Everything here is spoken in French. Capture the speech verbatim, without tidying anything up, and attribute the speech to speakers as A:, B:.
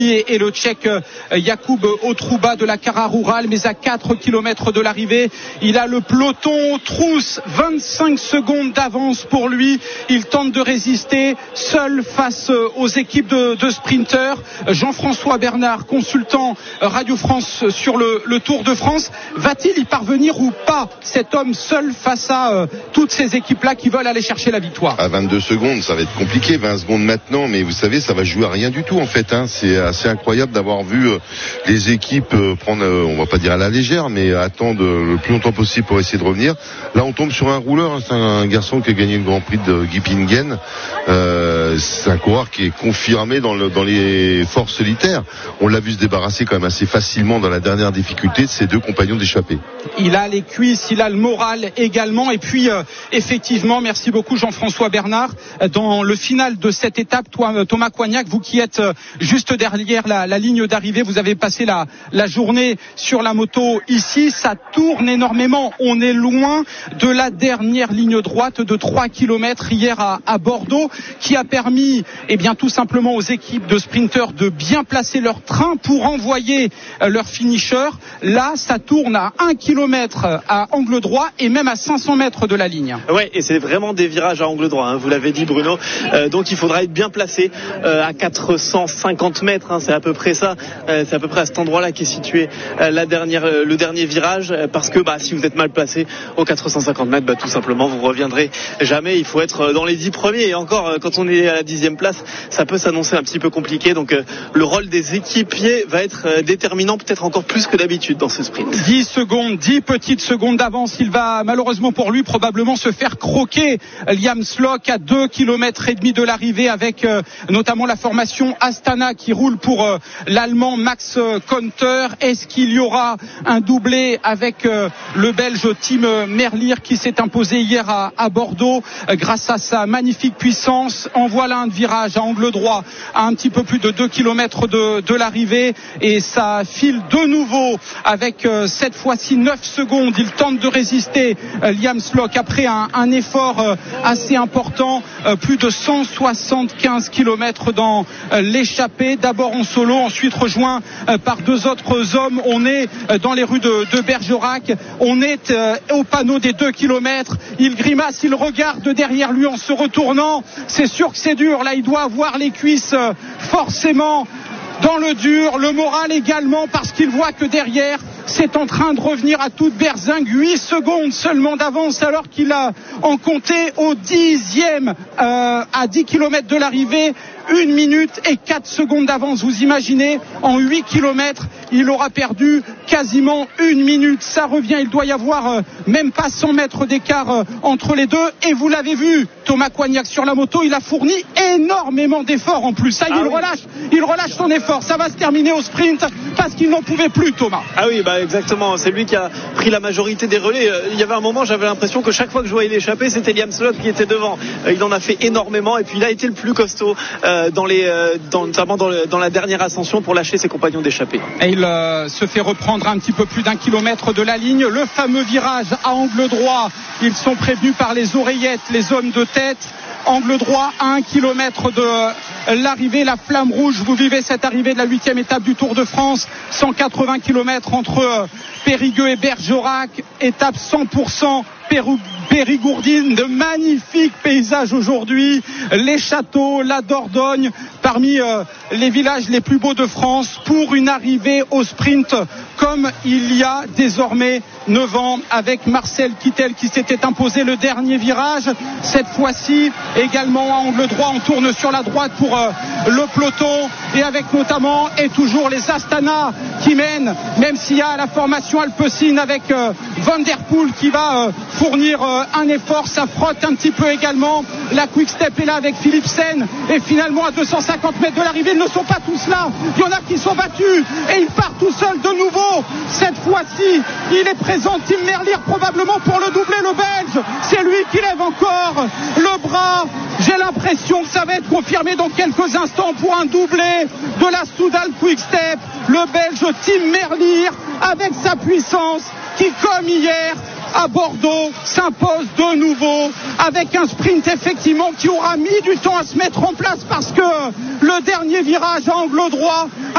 A: et le Tchèque Jakub Otruba de la Cara Rural, mais à quatre kilomètres de l'arrivée, il a le peloton trousse, vingt-cinq secondes d'avance pour lui. Il tente de résister seul face aux équipes de, de sprinteurs. Jean-François Bernard, consultant Radio France sur le, le Tour de France, va-t-il y parvenir ou pas, cet homme seul face à euh, toutes ces équipes-là qui veulent aller chercher la victoire?
B: À vingt-deux secondes, ça va être compliqué, vingt secondes maintenant, mais vous savez, ça va jouer à rien du tout en fait, hein. C'est assez incroyable d'avoir vu euh, les équipes euh, prendre, euh, on va pas dire à la légère, mais attendre le plus longtemps possible pour essayer de revenir. Là, on tombe sur un rouleur, hein. C'est un garçon qui a gagné le Grand Prix de Gippingen. Euh, c'est un coureur qui est confirmé dans, le, dans les forces solitaires. On l'a vu se débarrasser quand même assez facilement dans la dernière difficulté de ses deux compagnons d'échappée.
A: Il a les cuisses, il a le moral également. Et puis, euh, effectivement, merci beaucoup Jean-François Bernard. Dans le final de cette étape, toi, Thomas Coignac, vous qui êtes euh, juste derrière la, la ligne d'arrivée, vous avez passé la, la journée sur la moto ici. Ça tourne énormément. On est loin de la dernière ligne droite de trois kilomètres hier à, à Bordeaux, qui a permis, eh bien, tout simplement aux équipes de sprinteurs de bien placer leur train pour envoyer euh, leur finisher. Là, ça tourne à un kilomètre à angle droit et même à cinq cents mètres de la ligne.
C: Ouais, et c'est vraiment des virages à angle droit, hein, vous l'avez dit Bruno. Euh, donc il faudra être bien placé euh, à quatre cent cinquante mètres, hein, c'est à peu près ça. Euh, c'est à peu près à cet endroit-là qu'est situé euh, la dernière, euh, le dernier virage, euh, parce que bah, si vous êtes mal placé aux quatre cent cinquante mètres, bah, tout simplement vous reviendrez jamais. Il faut être dans les dix premiers, et encore euh, quand on est à la dixième place, ça peut s'annoncer un petit peu compliqué. Donc euh, le rôle des équipiers va être euh, déterminant, peut-être encore plus que d'habitude dans ce sprint.
A: dix secondes, dix petites secondes d'avance. Il va malheureusement pour lui probablement se faire croquer. Liam Slock à deux kilomètres et demi de l'arrivée, avec euh, notamment la formation Astana qui roule pour euh, l'Allemand Max Konter. Est-ce qu'il y aura un doublé avec euh, le Belge Tim Merlier qui s'est imposé hier à, à Bordeaux euh, grâce à sa magnifique puissance? En voilà un virage à angle droit à un petit peu plus de deux kilomètres de, de l'arrivée, et ça file de nouveau avec euh, cette fois-ci neuf secondes. Il tente de résister, euh, Liam Slock, après un, un effort euh, assez important, euh, plus de cent soixante-quinze kilomètres dans euh, l'échappée, d'abord en solo, ensuite rejoint euh, par deux autres hommes. On est euh, dans les rues de, de Bergerac, on est euh, au panneau des deux kilomètres. Il grimace, il regarde derrière lui en se retournant. C'est sûr que c'est dur, là il doit avoir les cuisses euh, forcément dans le dur, le moral également, parce qu'il voit que derrière c'est en train de revenir à toute berzingue. huit secondes seulement d'avance, alors qu'il a en compté au dixième euh, à dix kilomètres de l'arrivée une minute et quatre secondes d'avance. Vous imaginez, en huit kilomètres il aura perdu quasiment une minute. Ça revient, il doit y avoir euh, même pas cent mètres d'écart euh, entre les deux. Et vous l'avez vu, Thomas Coignac sur la moto, il a fourni énormément d'efforts en plus. Ça y est, ah il oui. relâche, il relâche son effort. Ça va se terminer au sprint parce qu'il n'en pouvait plus, Thomas.
C: Ah oui, bah exactement. C'est lui qui a pris la majorité des relais. Il y avait un moment, j'avais l'impression que chaque fois que je voyais l'échapper, c'était Liam Slock qui était devant. Il en a fait énormément, et puis il a été le plus costaud euh, dans les, euh, dans, notamment dans, le, dans la dernière ascension, pour lâcher ses compagnons d'échappée.
A: Et il euh, se fait reprendre un petit peu plus d'un kilomètre de la ligne. Le fameux virage à angle droit, ils sont prévenus par les oreillettes, les hommes de tête. Angle droit à un kilomètre de l'arrivée, la flamme rouge. Vous vivez cette arrivée de la huitième étape du Tour de France, cent quatre-vingts kilomètres entre Périgueux et Bergerac, étape cent pour cent périgourdine. De magnifiques paysages aujourd'hui, les châteaux, la Dordogne, parmi euh, les villages les plus beaux de France, pour une arrivée au sprint comme il y a désormais neuf ans, avec Marcel Kittel qui s'était imposé le dernier virage. Cette fois-ci également à angle droit, on tourne sur la droite pour euh, le peloton, et avec notamment et toujours les Astana qui mènent, même s'il y a la formation Alpecin avec euh, Van Der Poel qui va euh, fournir euh, un effort. Ça frotte un petit peu également. La Quick Step est là avec Philipsen, et finalement à deux cent cinquante mètres de l'arrivée, ils ne sont pas tous là, il y en a qui sont battus et il part tout seul de nouveau. Cette fois-ci il est présent, Tim Merlier, probablement pour le doubler, le Belge. C'est lui qui lève encore le bras. J'ai l'impression que ça va être confirmé dans quelques instants pour un doublé de la Soudal Quick Step. Le Belge Tim Merlier, avec sa puissance, qui comme hier à Bordeaux s'impose de nouveau, avec un sprint effectivement qui aura mis du temps à se mettre en place, parce que le dernier virage à angle droit